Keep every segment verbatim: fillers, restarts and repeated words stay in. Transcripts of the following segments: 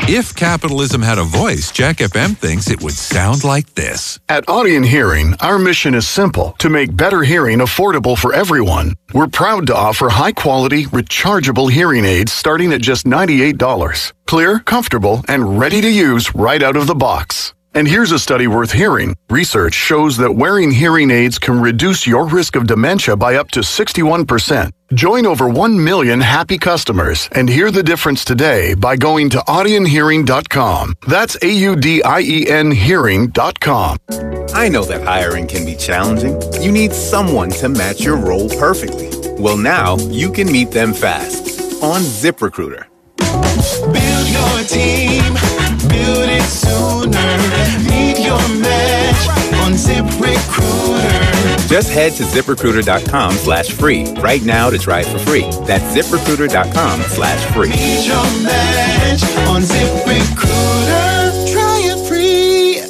If capitalism had a voice, Jack F M thinks it would sound like this. At Audion Hearing, our mission is simple: to make better hearing affordable for everyone. We're proud to offer high-quality, rechargeable hearing aids starting at just ninety-eight dollars. Clear, comfortable, and ready to use right out of the box. And here's a study worth hearing. Research shows that wearing hearing aids can reduce your risk of dementia by up to sixty-one percent. Join over one million happy customers and hear the difference today by going to audion hearing dot com. That's A U D I E N hearing dot com. I know that hiring can be challenging. You need someone to match your role perfectly. Well, now you can meet them fast on ZipRecruiter. Build your team, build it sooner. Meet your match on ZipRecruiter. Just head to ZipRecruiter.com slash free right now to try it for free. That's ZipRecruiter.com slash free. Meet your match on ZipRecruiter. Try it free.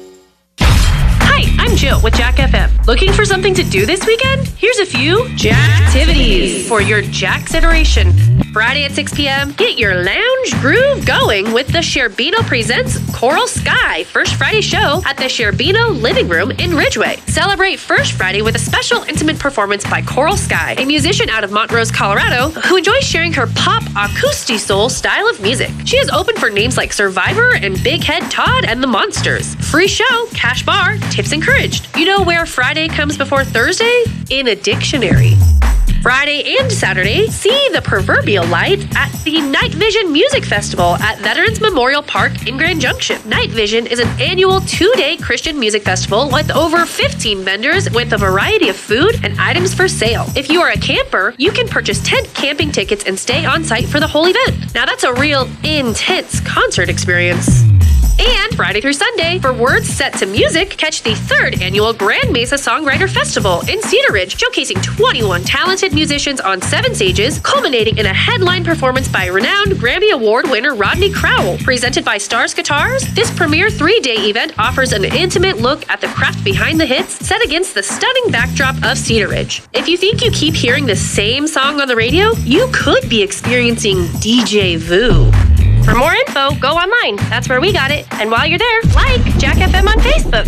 Hi, I'm Jill with Jack F M. Looking for something to do this weekend? Here's a few Jack activities for your Jack generation. Friday at six p.m., get your lounge groove going with the Sherbino Presents Coral Sky First Friday show at the Sherbino Living Room in Ridgeway. Celebrate First Friday with a special intimate performance by Coral Sky, a musician out of Montrose, Colorado, who enjoys sharing her pop acoustic soul style of music. She is open for names like Survivor and Big Head Todd and the Monsters. Free show, cash bar, tips encouraged. You know where Friday comes before Thursday? In a dictionary. Friday and Saturday, see the proverbial light at the Night Vision Music Festival at Veterans Memorial Park in Grand Junction. Night Vision is an annual two-day Christian music festival with over fifteen vendors with a variety of food and items for sale. If you are a camper, you can purchase tent camping tickets and stay on site for the whole event. Now that's a real intense concert experience. And Friday through Sunday, for words set to music, catch the third annual Grand Mesa Songwriter Festival in Cedar Ridge, showcasing twenty-one talented musicians on seven stages, culminating in a headline performance by renowned Grammy Award winner Rodney Crowell. Presented by Stars Guitars, this premier three-day event offers an intimate look at the craft behind the hits set against the stunning backdrop of Cedar Ridge. If you think you keep hearing the same song on the radio, you could be experiencing D J Vu. For more info, go online. That's where we got it. And while you're there, like Jack F M on Facebook.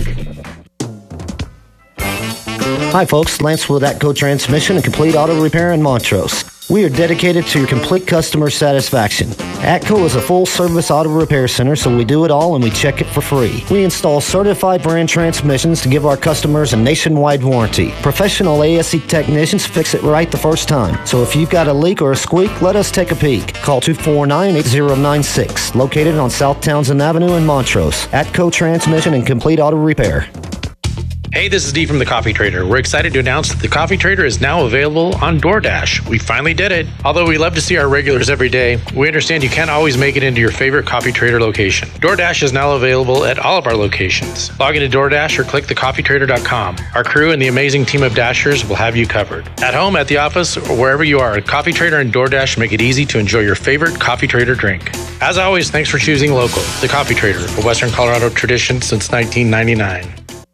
Hi, folks. Lance with Atco Transmission and Complete Auto Repair in Montrose. We are dedicated to your complete customer satisfaction. Atco is a full-service auto repair center, so we do it all and we check it for free. We install certified brand transmissions to give our customers a nationwide warranty. Professional A S E technicians fix it right the first time. So if you've got a leak or a squeak, let us take a peek. Call two four nine, eight zero nine six, located on South Townsend Avenue in Montrose. Atco Transmission and Complete Auto Repair. Hey, this is Dee from The Coffee Trader. We're excited to announce that The Coffee Trader is now available on DoorDash. We finally did it. Although we love to see our regulars every day, we understand you can't always make it into your favorite Coffee Trader location. DoorDash is now available at all of our locations. Log into DoorDash or click the coffee trader dot com. Our crew and the amazing team of Dashers will have you covered. At home, at the office, or wherever you are, Coffee Trader and DoorDash make it easy to enjoy your favorite Coffee Trader drink. As always, thanks for choosing local. The Coffee Trader, a Western Colorado tradition since nineteen ninety-nine.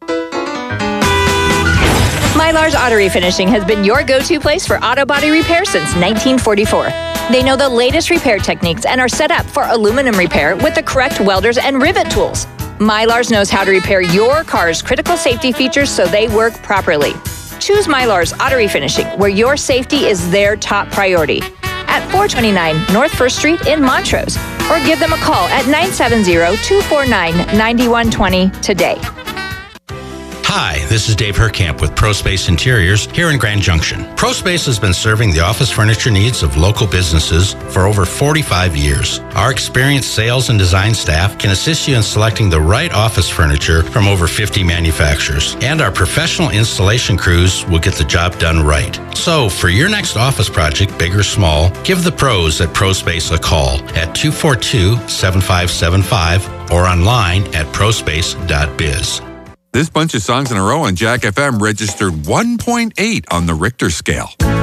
Mylar's Auto Refinishing has been your go-to place for auto body repair since nineteen forty-four. They know the latest repair techniques and are set up for aluminum repair with the correct welders and rivet tools. Mylar's knows how to repair your car's critical safety features so they work properly. Choose Mylar's Auto Refinishing, where your safety is their top priority. At four twenty-nine North First Street in Montrose, or give them a call at nine seven zero, two four nine, nine one two zero today. Hi, this is Dave Herkamp with ProSpace Interiors here in Grand Junction. ProSpace has been serving the office furniture needs of local businesses for over forty-five years. Our experienced sales and design staff can assist you in selecting the right office furniture from over fifty manufacturers, and our professional installation crews will get the job done right. So, for your next office project, big or small, give the pros at ProSpace a call at two four two, seven five seven five or online at prospace dot biz. This bunch of songs in a row on Jack F M registered one point eight on the Richter scale.